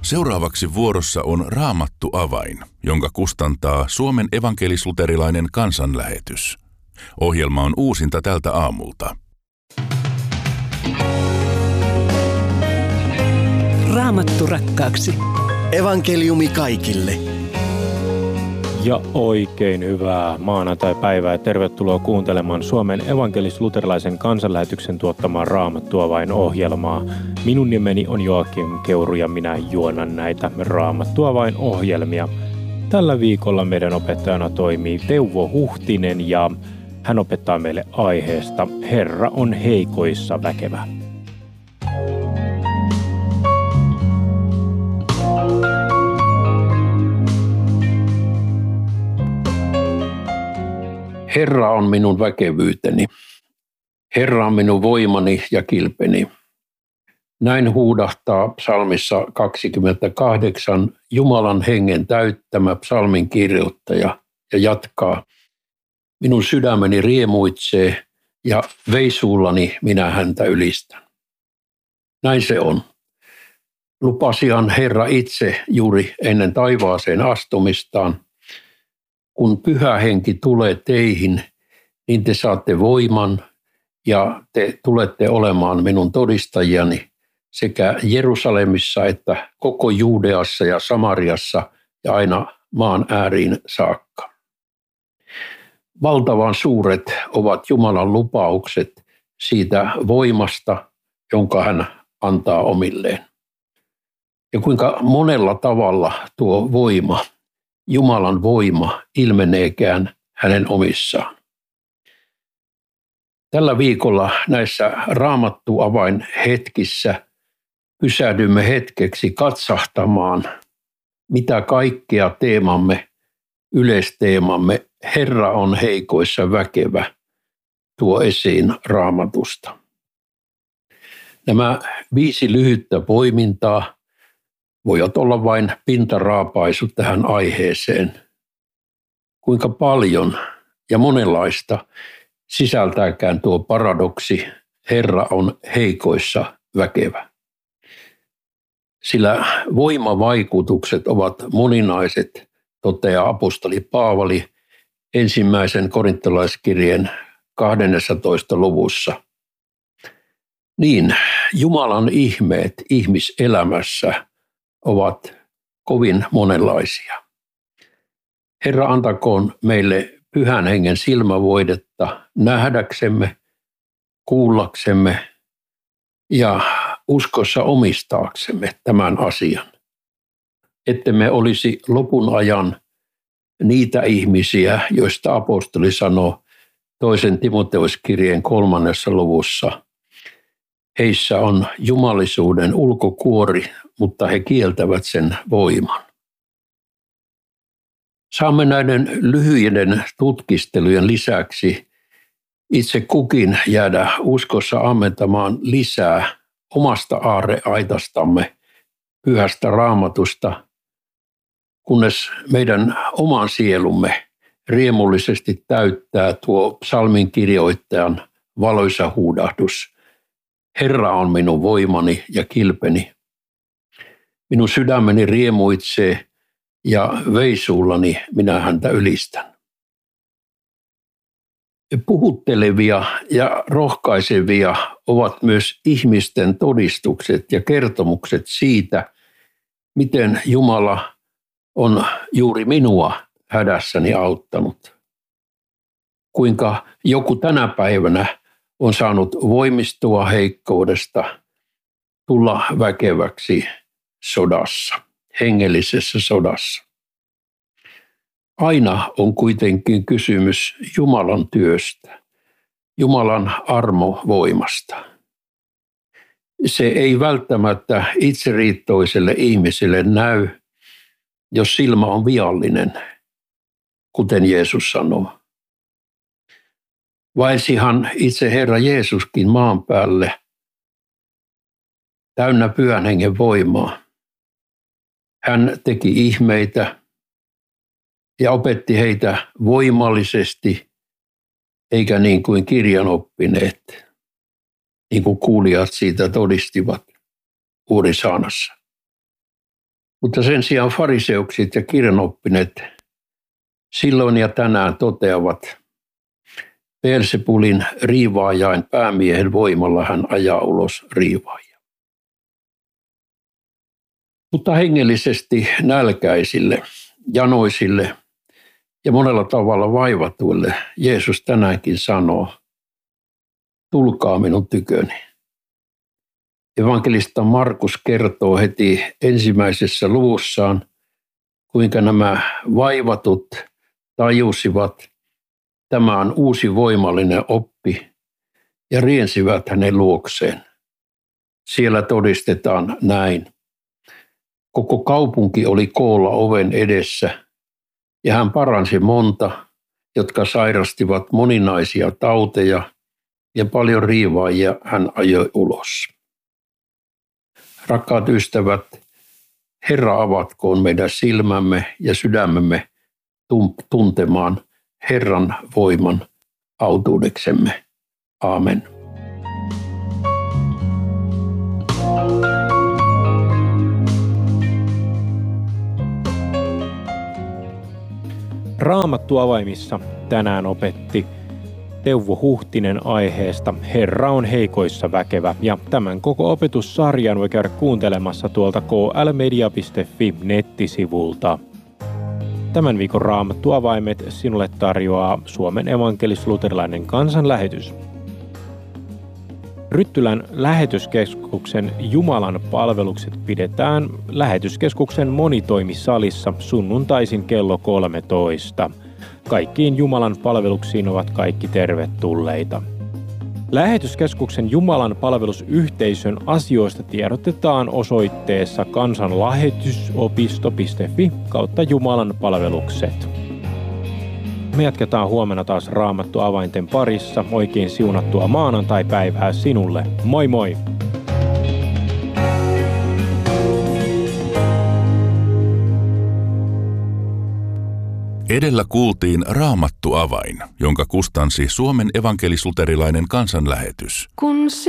Seuraavaksi vuorossa on Raamattu avain, jonka kustantaa Suomen evankelis-luterilainen kansanlähetys. Ohjelma on uusinta tältä aamulta. Raamattu rakkaaksi. Evankeliumi kaikille. Ja oikein hyvää maanantai-päivää ja tervetuloa kuuntelemaan Suomen evankelis-luterilaisen kansanlähetyksen tuottamaa Raamattu avain -ohjelmaa. Minun nimeni on Joakim Keuru ja minä juonan näitä Raamattu avain -ohjelmia. Tällä viikolla meidän opettajana toimii Teuvo Huhtinen ja hän opettaa meille aiheesta Herra on heikoissa väkevä. Herra on minun väkevyyteni. Herra on minun voimani ja kilpeni. Näin huudahtaa psalmissa 28 Jumalan hengen täyttämä psalmin kirjoittaja ja jatkaa. Minun sydämeni riemuitsee ja veisuullani minä häntä ylistän. Näin se on. Lupasihan Herra itse juuri ennen taivaaseen astumistaan. Kun Pyhä Henki tulee teihin, niin te saatte voiman ja te tulette olemaan minun todistajiani sekä Jerusalemissa että koko Juudeassa ja Samariassa ja aina maan ääriin saakka. Valtavan suuret ovat Jumalan lupaukset siitä voimasta, jonka hän antaa omilleen. Ja kuinka monella tavalla tuo voima, Jumalan voima, ilmeneekään hänen omissaan. Tällä viikolla näissä Raamattu avain hetkissä pysähdymme hetkeksi katsahtamaan, mitä kaikkea teemamme, yleisteemamme Herra on heikoissa väkevä tuo esiin Raamatusta. Nämä 5 lyhyttä poimintaa voivat olla vain pintaraapaisu tähän aiheeseen. Kuinka paljon ja monenlaista sisältääkään tuo paradoksi Herra on heikoissa väkevä. Sillä voimavaikutukset ovat moninaiset, toteaa apostoli Paavali ensimmäisen korintolaiskirjeen 12. luvussa. Niin, Jumalan ihmeet ihmiselämässä ovat kovin monenlaisia. Herra antakoon meille Pyhän Hengen silmävoidetta nähdäksemme, kuullaksemme ja uskossa omistaaksemme tämän asian. Ettemme olisi lopun ajan niitä ihmisiä, joista apostoli sanoo 2. Timoteuskirjeen 3. luvussa. Heissä on jumalisuuden ulkokuori, mutta he kieltävät sen voiman. Saamme näiden lyhyiden tutkistelujen lisäksi itse kukin jäädä uskossa ammentamaan lisää omasta aarreaitastamme, Pyhästä Raamatusta, kunnes meidän oman sielumme riemullisesti täyttää tuo psalmin kirjoittajan valoisa huudahdus. Herra on minun voimani ja kilpeni. Minun sydämeni riemuitsee ja veisuullani minä häntä ylistän. Puhuttelevia ja rohkaisevia ovat myös ihmisten todistukset ja kertomukset siitä, miten Jumala on juuri minua hädässäni auttanut. Kuinka joku tänä päivänä on saanut voimistua heikkoudesta, tulla väkeväksi sodassa, hengellisessä sodassa. Aina on kuitenkin kysymys Jumalan työstä, Jumalan armovoimasta. Se ei välttämättä itseriittoiselle ihmiselle näy, jos silmä on viallinen, kuten Jeesus sanoo. Vaelsihan itse Herra Jeesuskin maan päälle täynnä Pyhän Hengen voimaa. Hän teki ihmeitä ja opetti heitä voimallisesti, eikä niin kuin kirjanoppineet, niin kuin kuulijat siitä todistivat Uurisaanassa. Mutta sen sijaan fariseukset ja kirjanoppineet silloin ja tänään toteavat, Beelzebulin riivaajain päämiehen voimalla hän ajaa ulos riivaajia. Mutta hengellisesti nälkäisille, janoisille ja monella tavalla vaivatuille Jeesus tänäänkin sanoo, tulkaa minun tyköni. Evankelista Markus kertoo heti ensimmäisessä luvussaan, kuinka nämä vaivatut tajusivat, tämä on uusi voimallinen oppi, ja riensivät hänen luokseen. Siellä todistetaan näin. Koko kaupunki oli koolla oven edessä, ja hän paransi monta, jotka sairastivat moninaisia tauteja, ja paljon riivaajia hän ajoi ulos. Rakkaat ystävät, Herra avatkoon meidän silmämme ja sydämemme tuntemaan Herran voiman autuudeksemme. Aamen. Raamattu avaimissa tänään opetti Teuvo Huhtinen aiheesta Herra on heikoissa väkevä, ja tämän koko opetussarjan voi käydä kuuntelemassa tuolta klmedia.fi nettisivulta. Tämän viikon Raamattu avaimet sinulle tarjoaa Suomen evankelis-luterilainen kansanlähetys. Ryttylän lähetyskeskuksen Jumalan palvelukset pidetään lähetyskeskuksen monitoimisalissa sunnuntaisin kello 13. Kaikkiin Jumalan palveluksiin ovat kaikki tervetulleita. Lähetyskeskuksen Jumalan palvelusyhteisön asioista tiedotetaan osoitteessa kansanlähetysopisto.fi/Jumalan palvelukset. Me jatketaan huomenna taas Raamattu avainten parissa. Oikein siunattua maanantai-päivää sinulle. Moi moi! Edellä kuultiin Raamattu avain, jonka kustansi Suomen evankelis-luterilainen kansanlähetys.